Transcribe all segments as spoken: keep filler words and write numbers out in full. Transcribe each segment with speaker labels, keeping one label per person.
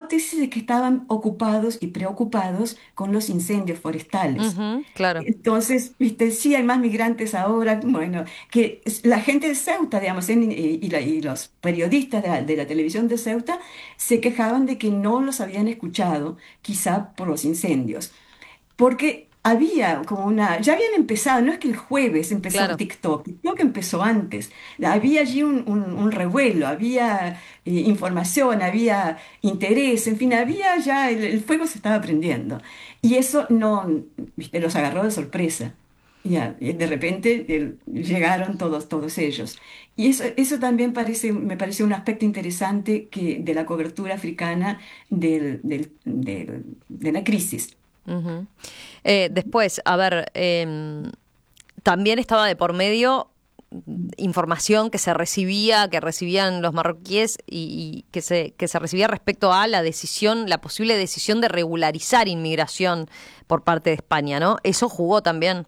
Speaker 1: hipótesis de que estaban ocupados y preocupados con los incendios forestales.
Speaker 2: Ujú, claro.
Speaker 1: Entonces, viste, sí hay más migrantes ahora, bueno, que es- la gente de Ceuta, digamos, en- y, y la- y los periodistas de la, de la televisión de Ceuta se quejaban de que no los habían escuchado, quizá por los incendios. Porque había como una, ya habían empezado, no es que el jueves empezó
Speaker 2: Claro.
Speaker 1: TikTok, TikTok empezó antes. Había allí un, un- un revuelo, había eh, información, había interés, en fin, había ya, el, el fuego se estaba prendiendo. Y eso no, viste, los agarró de sorpresa. Ya, y de repente eh, llegaron todos, todos ellos. Y eso, eso también parece, me parece un aspecto interesante que, de la cobertura africana del- del- del- de la crisis.
Speaker 2: Ujú. Eh, después, a ver, em, también estaba de por medio información que se recibía, que recibían los marroquíes y, y que se, que se recibía respecto a la decisión, la posible decisión de regularizar inmigración por parte de España, ¿no? Eso jugó también.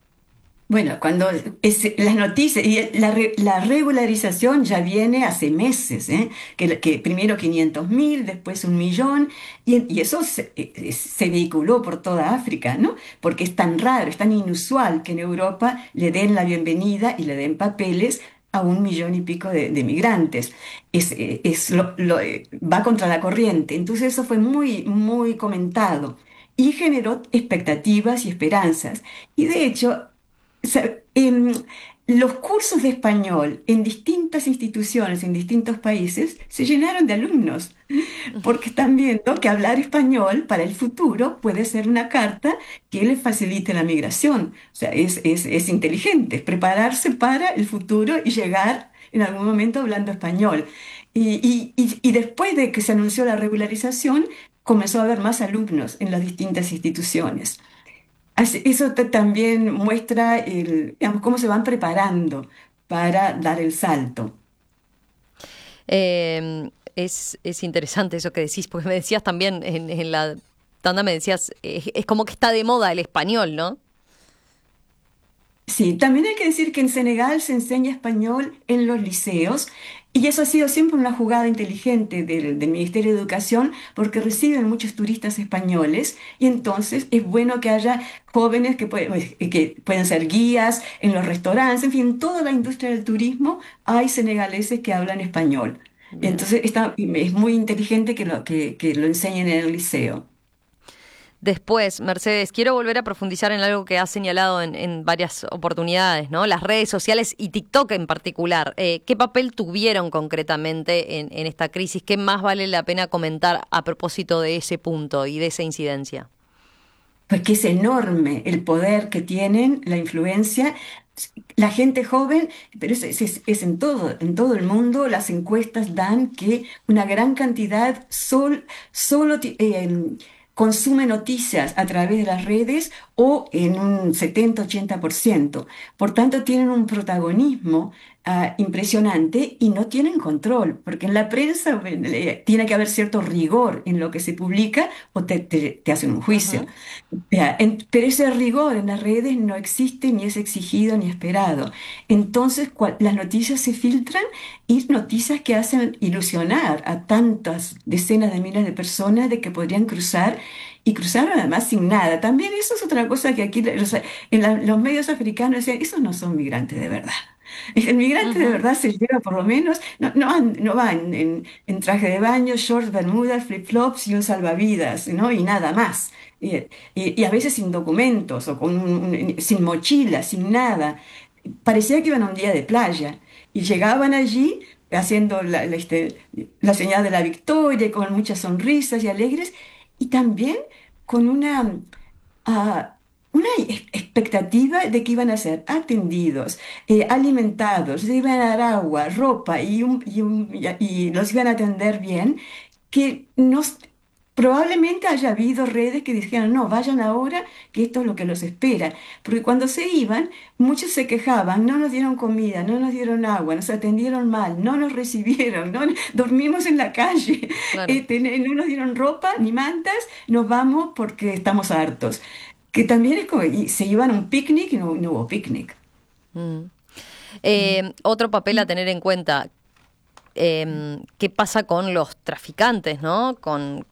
Speaker 1: Bueno, cuando es- las noticias y la, re- la regularización ya viene hace meses, ¿eh? Que, que primero quinientos mil, después un millón, y, y eso se, eh, se vehiculó por toda África, ¿no? Porque es tan raro, es tan inusual que en Europa le den la bienvenida y le den papeles a un millón y pico de, de migrantes. Es, eh, es lo- lo, eh, va contra la corriente. Entonces eso fue muy, muy comentado y generó expectativas y esperanzas. Y de hecho, o sea, em, los cursos de español en distintas instituciones, en distintos países, se llenaron de alumnos, porque están viendo que hablar español para el futuro puede ser una carta que les facilite la migración. O sea, es, es, es inteligente, es prepararse para el futuro y llegar en algún momento hablando español. Y, y, y, y después de que se anunció la regularización, comenzó a haber más alumnos en las distintas instituciones. Así- Eso ta- también muestra el, digamos, cómo se van preparando para dar el salto.
Speaker 2: Eh, es, es interesante eso que decís, porque me decías también en, en la tanda, me decías, es, es como que está de moda el español, ¿no?
Speaker 1: Sí, también hay que decir que en Senegal se enseña español en los liceos y eso ha sido siempre una jugada inteligente del, del Ministerio de Educación porque reciben muchos turistas españoles y entonces es bueno que haya jóvenes que, pueden que pueden ser guías en los restaurantes, en fin, en toda la industria del turismo hay senegaleses que hablan español.
Speaker 2: Bien.
Speaker 1: Entonces está, es muy inteligente que lo, que, que lo enseñen en el liceo.
Speaker 2: Después, Mercedes, quiero volver a profundizar en algo que has señalado en, en varias oportunidades, ¿no? Las redes sociales y TikTok en particular. Eh, ¿qué papel tuvieron concretamente en, en esta crisis? ¿Qué más vale la pena comentar a propósito de ese punto y de esa incidencia?
Speaker 1: Porque es enorme el poder que tienen, la influencia. La gente joven, pero es, es- es en todo, en todo el mundo, las encuestas dan que una gran cantidad sol- solo ti- eh, consume noticias a través de las redes o en un setenta-ochenta por ciento. Por tanto, tienen un protagonismo ah, impresionante y no tienen control, porque en la prensa bueno, eh, tiene que haber cierto rigor en lo que se publica o te, te te hacen un juicio.
Speaker 2: Ujú.
Speaker 1: Ya, en- pero ese rigor en las redes no existe, ni es exigido, ni esperado. Entonces, cua- las noticias se filtran y noticias que hacen ilusionar a tantas decenas de miles de personas de que podrían cruzar y cruzaron además sin nada. También eso es otra cosa que aquí los- en la- los medios africanos decían, esos no son migrantes de verdad. El migrante de
Speaker 2: Ujú.
Speaker 1: verdad se lleva por lo menos, no, no, van- no va en, en- en traje de baño, shorts, bermudas, flip-flops y un salvavidas, ¿no? Y nada más. Y, y- y a veces sin documentos o con un- un- sin mochila, sin nada. Parecía que iban a un día de playa y llegaban allí haciendo la, la, este, la señal de la victoria, con muchas sonrisas y alegres, y también con una, ah, una e- expectativa de que iban a ser atendidos, eh, alimentados, les iban a dar agua, ropa y, un- y un- y- y los iban a atender bien, que nos, probablemente haya habido redes que dijeran, no, vayan ahora, que esto es lo que los espera. Porque cuando se iban, muchos se quejaban, no nos dieron comida, no nos dieron agua, nos atendieron mal, no nos recibieron, no, dormimos en la calle,
Speaker 2: Claro.
Speaker 1: este, no nos dieron ropa ni mantas, nos vamos porque estamos hartos. Que también es como, y se iban a un picnic y no, no hubo picnic.
Speaker 2: Mm. Eh, otro papel a tener en cuenta, eh, ¿qué pasa con los traficantes, ¿no? Con,